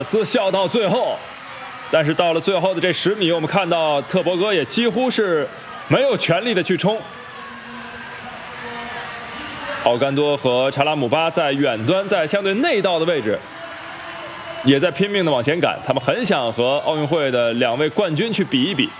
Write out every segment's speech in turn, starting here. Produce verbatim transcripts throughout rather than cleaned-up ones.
斯笑到最后，但是到了最后的这十米，我们看到特博戈也几乎是没有全力的去冲。奥甘多和查拉姆巴在远端，在相对内道的位置，也在拼命的往前赶。他们很想和奥运会的两位冠军去比一比。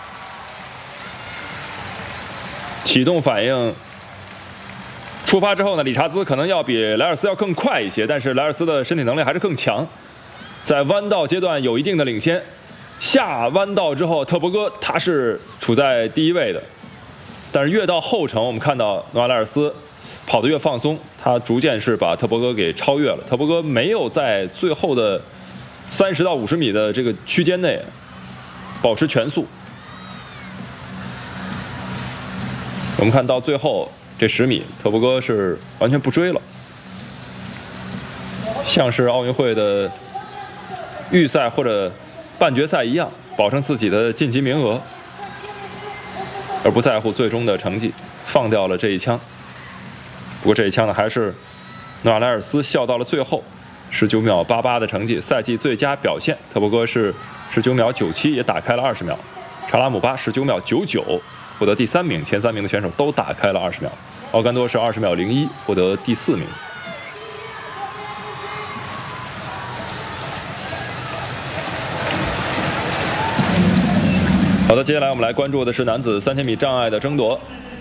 启动反应出发之后呢，理查兹可能要比莱尔斯要更快一些，但是莱尔斯的身体能力还是更强。 在弯道阶段有一定的领先，下弯道之后，特博戈他是处在第一位的，但是越到后程，我们看到诺瓦莱尔斯跑得越放松，他逐渐是把特博戈给超越了。特博戈没有在最后的三十到五十米的这个区间内保持全速。我们看到最后这十米，特博戈是完全不追了，像是奥运会的 预赛或者半决赛一样，保证自己的晋级名额，而不在乎最终的成绩，放掉了这一枪。不过这一枪呢，还是诺瓦莱尔斯笑到了最后，十九秒八八的成绩，赛季最佳表现。特博戈是十九秒九七，也打开了二十秒。查拉姆巴十九秒九九，获得第三名，前三名的选手都打开了二十秒。奥甘多是二十秒零一，获得第四名。 好的，接下来我们来关注的是男子三千米障碍的争夺。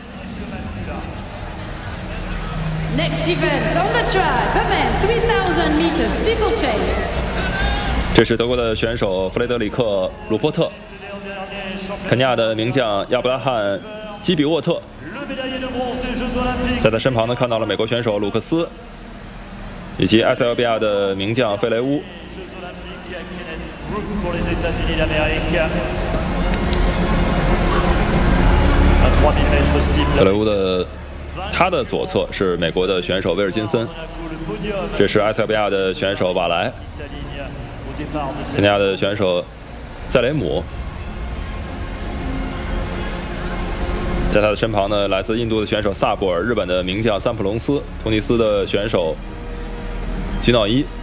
Next event on the track, the men three thousand meters steeplechase. 这是德国的选手弗雷德里克·鲁波特，肯尼亚的名将亚布拉罕·基比沃特，在他身旁呢看到了美国选手鲁克斯，以及埃塞俄比亚的名将费雷乌。 费雷乌的他的左侧是美国的选手威尔金森，这是埃塞俄比亚的选手瓦莱，肯尼亚的选手塞雷姆，在他的身旁呢，来自印度的选手萨布尔，日本的名将桑普隆斯，突尼斯的选手吉瑙伊。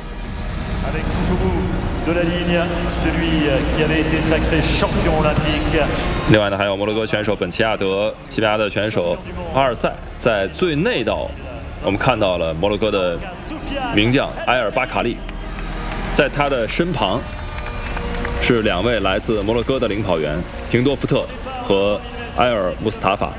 另外呢，还有摩洛哥选手本齐亚德、西班牙的选手阿尔塞，在最内道，我们看到了摩洛哥的名将埃尔巴卡利，在他的身旁是两位来自摩洛哥的领跑员廷多夫特和埃尔穆斯塔法。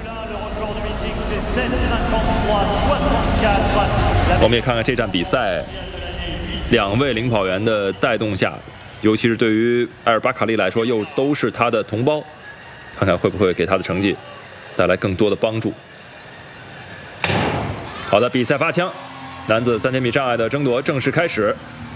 我们也看看这站比赛。 两位领跑员的带动下，尤其是对于埃尔巴卡利来说，又都是他的同胞，看看会不会给他的成绩带来更多的帮助。好的，比赛发枪，男子三千米障碍的争夺正式开始。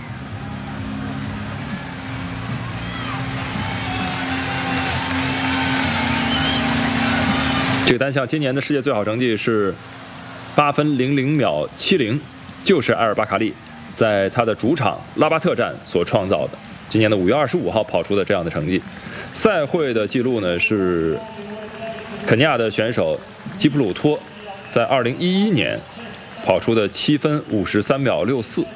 这个单项今年的世界最好成绩是八分零零秒七零，就是埃尔巴卡利 在他的主场拉巴特站所创造的，今年的五月二十五号跑出的这样的成绩。赛会的记录呢是肯尼亚的选手基普鲁托在二零一一年跑出的七分五十三秒六四。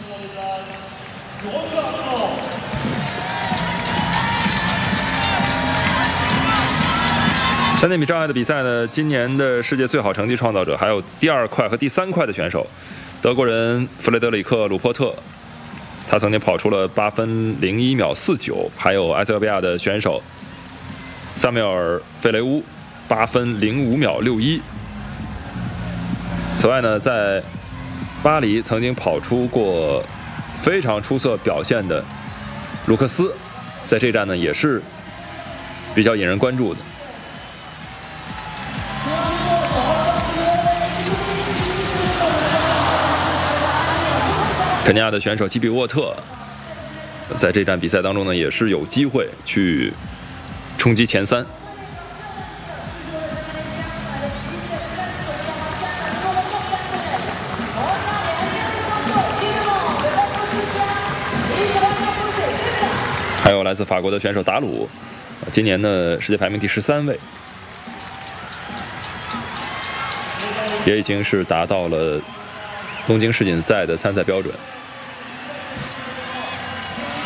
三千米障碍的比赛呢，今年的世界最好成绩创造者还有第二块和第三块的选手。 德国人弗雷德里克·鲁波特，他曾经跑出了八分零一秒四九，还有埃塞俄比亚的选手萨缪尔·费雷乌，八分零五秒六一。此外呢，在巴黎曾经跑出过非常出色表现的鲁克斯，在这站呢也是比较引人关注的。 肯尼亚的选手基比沃特，在这站比赛当中呢，也是有机会去冲击前三。还有来自法国的选手达鲁，今年的世界排名第十三位，也已经是达到了东京世锦赛的参赛标准。